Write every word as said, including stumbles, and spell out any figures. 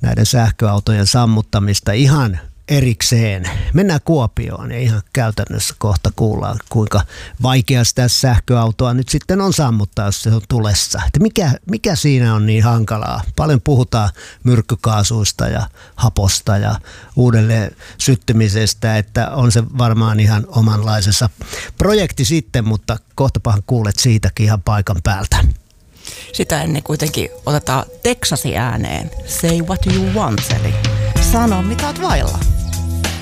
näiden sähköautojen sammuttamista ihan erikseen. Mennään Kuopioon ja ihan käytännössä kohta kuullaan, kuinka vaikea sitä sähköautoa nyt sitten on sammuttaa, jos se on tulessa. Että mikä, mikä siinä on niin hankalaa? Paljon puhutaan myrkkykaasuista ja haposta ja uudelleen syttymisestä, että on se varmaan ihan omanlaisessa projekti sitten, mutta kohtapahan kuulet siitäkin ihan paikan päältä. Sitä ennen kuitenkin otetaan Texasi ääneen. Say what you want, eli sano mitä oot vailla.